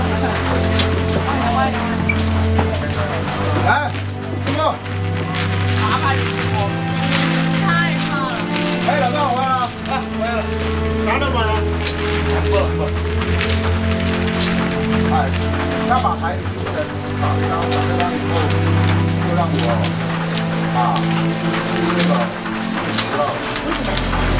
来，师傅。 太差了。 哎，老赵回来了。啊，回来了。啥都买了。不。哎，要把牌子不能打这张，打这张以后，就让我啊，这个知道了。为什么？